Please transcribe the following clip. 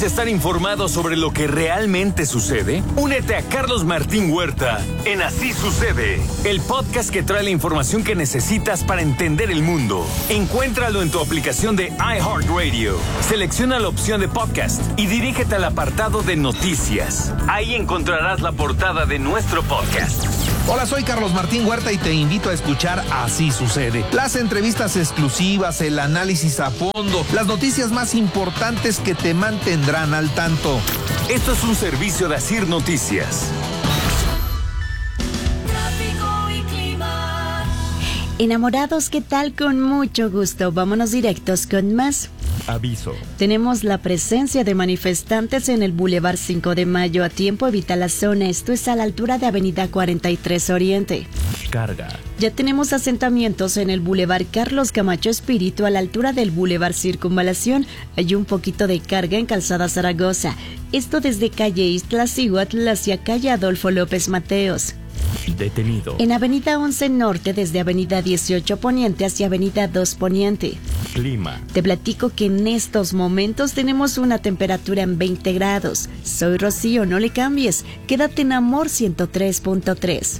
¿Quieres estar informado sobre lo que realmente sucede? Únete a Carlos Martín Huerta en Así Sucede, el podcast que trae la información que necesitas para entender el mundo. Encuéntralo en tu aplicación de iHeartRadio. Selecciona la opción de podcast y dirígete al apartado de noticias. Ahí encontrarás la portada de nuestro podcast. Hola, soy Carlos Martín Huerta y te invito a escuchar Así Sucede. Las entrevistas exclusivas, el análisis a fondo, las noticias más importantes que te mantendrán al tanto. Esto es un servicio de Asir Noticias. Enamorados, ¿qué tal? Con mucho gusto. Vámonos directos con más. Aviso. Tenemos la presencia de manifestantes en el Boulevard 5 de Mayo. A tiempo evita la zona. Esto es a la altura de Avenida 43 Oriente. Carga. Ya tenemos asentamientos en el Boulevard Carlos Camacho Espíritu a la altura del Boulevard Circunvalación. Hay un poquito de carga en Calzada Zaragoza. Esto desde calle Iztaccíhuatl hacia calle Adolfo López Mateos. Detenido. En Avenida 11 Norte desde Avenida 18 Poniente hacia Avenida 2 Poniente. Clima. Te platico que en estos momentos tenemos una temperatura en 20 grados. Soy Rocío, no le cambies. Quédate en Amor 103.3.